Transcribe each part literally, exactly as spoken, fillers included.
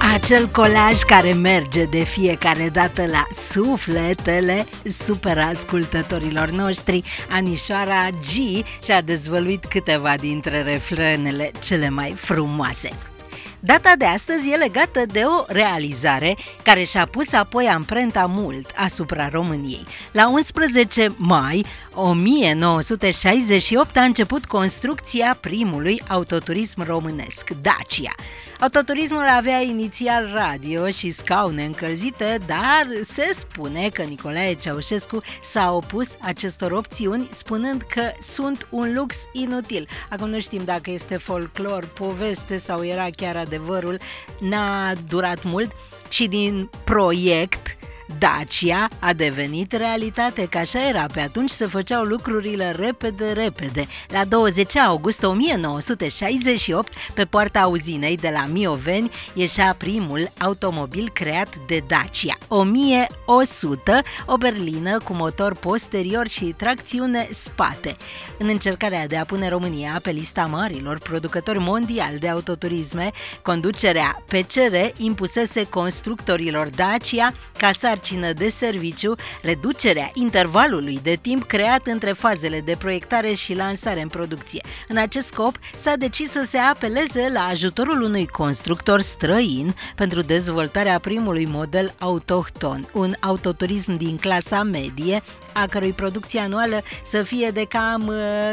Acel colaj care merge de fiecare dată la sufletele super ascultătorilor noștri. Anișoara G și-a dezvăluit câteva dintre refrenele cele mai frumoase. Data de astăzi e legată de o realizare care și-a pus apoi amprenta mult asupra României. La unsprezece mai o mie nouă sute șaizeci și opt a început construcția primului autoturism românesc, Dacia. Autoturismul avea inițial radio și scaune încălzite, dar se spune că Nicolae Ceaușescu s-a opus acestor opțiuni, spunând că sunt un lux inutil. Acum nu știm dacă este folclor, poveste sau era chiar adevărul, n-a durat mult și din proiect Dacia a devenit realitate, că așa era, pe atunci se făceau lucrurile repede, repede. La douăzeci august o mie nouă sute șaizeci și opt, pe poarta uzinei de la Mioveni, ieșea primul automobil creat de Dacia. o mie o sută, o berlină cu motor posterior și tracțiune spate. În încercarea de a pune România pe lista marilor producători mondiali de autoturisme, conducerea P C R impusese constructorilor Dacia ca sarcină de serviciu reducerea intervalului de timp creat între fazele de proiectare și lansare în producție. În acest scop s-a decis să se apeleze la ajutorul unui constructor străin pentru dezvoltarea primului model autohton, un autoturism din clasa medie, a cărui producție anuală să fie de cam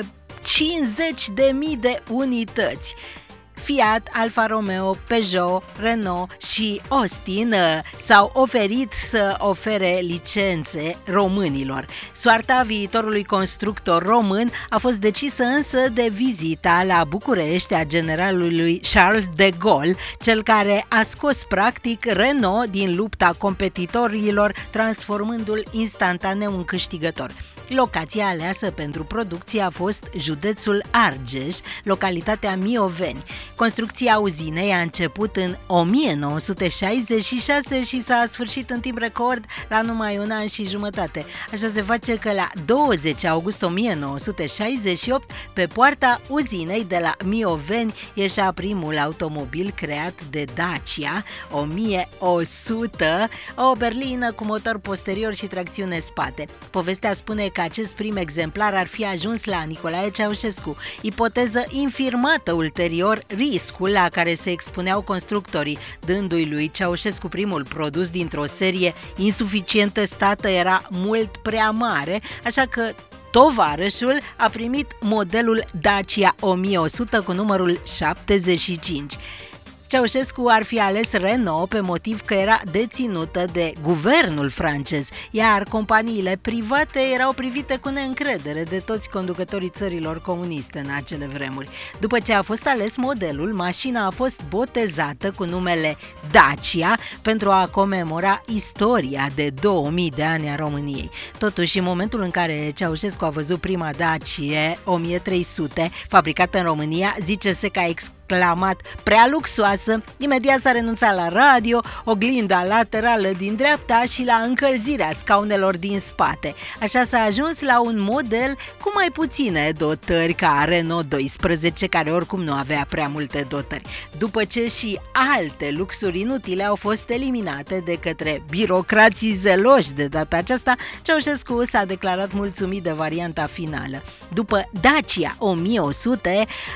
cincizeci de mii de unități. Fiat, Alfa Romeo, Peugeot, Renault și Austin s-au oferit să ofere licențe românilor. Soarta viitorului constructor român a fost decisă însă de vizita la București a generalului Charles de Gaulle, cel care a scos practic Renault din lupta competitorilor, transformându-l instantaneu în câștigător. Locația aleasă pentru producție a fost județul Argeș, localitatea Mioveni. Construcția uzinei a început în o mie nouă sute șaizeci și șase și s-a sfârșit în timp record la numai un an și jumătate. Așa se face că la douăzeci august o mie nouă sute șaizeci și opt, pe poarta uzinei de la Mioveni, ieșea primul automobil creat de Dacia, o mie o sută, o berlină cu motor posterior și tracțiune spate. Povestea spune că acest prim exemplar ar fi ajuns la Nicolae Ceaușescu, ipoteză infirmată ulterior riscul la care se expuneau constructorii, dându-i lui Ceaușescu primul produs dintr-o serie insuficient testată, era mult prea mare, așa că tovarășul a primit modelul Dacia o mie o sută cu numărul șaptezeci și cinci. Ceaușescu ar fi ales Renault pe motiv că era deținută de guvernul francez, iar companiile private erau privite cu neîncredere de toți conducătorii țărilor comuniste în acele vremuri. După ce a fost ales modelul, mașina a fost botezată cu numele Dacia pentru a comemora istoria de două mii de ani a României. Totuși, în momentul în care Ceaușescu a văzut prima Dacia o mie trei sute fabricată în România, zice-se că a exclamat prea luxoasă, imediat s-a renunțat la radio, oglinda laterală din dreapta și la încălzirea scaunelor din spate. Așa s-a ajuns la un model cu mai puține dotări ca Renault doisprezece, care oricum nu avea prea multe dotări. După ce și alte luxuri inutile au fost eliminate de către birocrații zeloși de data aceasta, Ceaușescu s-a declarat mulțumit de varianta finală. După Dacia o mie o sută,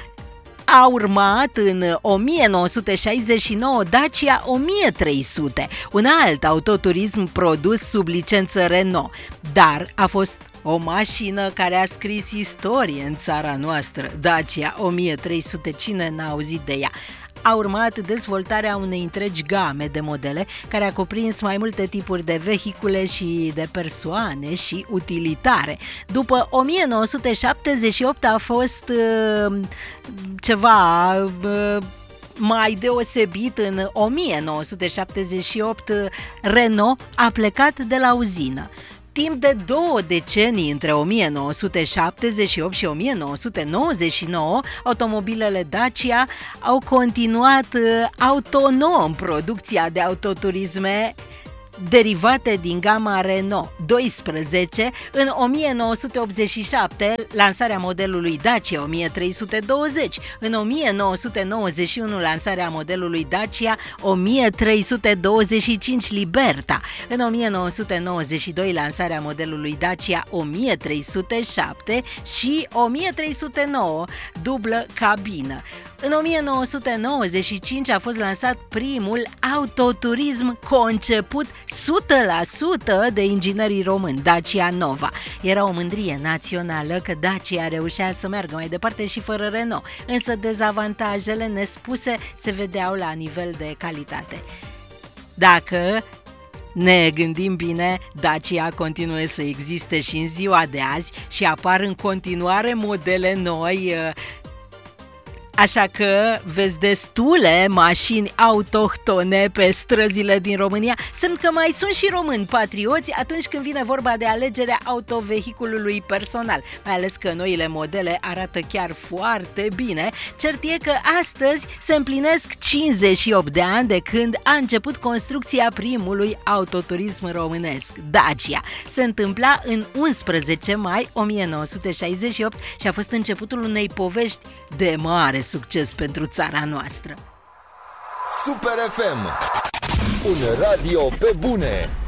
a urmat în o mie nouă sute șaizeci și nouă Dacia o mie trei sute, un alt autoturism produs sub licență Renault, dar a fost o mașină care a scris istorie în țara noastră. Dacia o mie trei sute, cine n-a auzit de ea? A urmat dezvoltarea unei întregi game de modele care a cuprins mai multe tipuri de vehicule și de persoane și utilitare. După o mie nouă sute șaptezeci și opt a fost uh, ceva uh, mai deosebit. În o mie nouă sute șaptezeci și opt Renault a plecat de la uzină. Timp de două decenii, între o mie nouă sute șaptezeci și opt și o mie nouă sute nouăzeci și nouă, automobilele Dacia au continuat autonom producția de autoturisme derivate din gama Renault doisprezece. În o mie nouă sute optzeci și șapte, lansarea modelului Dacia o mie trei sute douăzeci. În o mie nouă sute nouăzeci și unu, lansarea modelului Dacia o mie trei sute douăzeci și cinci Liberta. În o mie nouă sute nouăzeci și doi, lansarea modelului Dacia o mie trei sute șapte și o mie trei sute nouă dublă cabină. În o mie nouă sute nouăzeci și cinci a fost lansat primul autoturism conceput o sută la sută de inginerii români, Dacia Nova. Era o mândrie națională că Dacia reușea să meargă mai departe și fără Renault, însă dezavantajele nespuse se vedeau la nivel de calitate. Dacă ne gândim bine, Dacia continuă să existe și în ziua de azi și apar în continuare modele noi. Așa că vezi destule mașini autohtone pe străzile din România, semn că mai sunt și români patrioți atunci când vine vorba de alegerea autovehiculului personal, mai ales că noile modele arată chiar foarte bine. Cert e că astăzi se împlinesc cincizeci și opt de ani de când a început construcția primului autoturism românesc, Dacia. Se întâmpla în unsprezece mai o mie nouă sute șaizeci și opt și a fost începutul unei povești de mare succes pentru țara noastră. Super F M, un radio pe bune.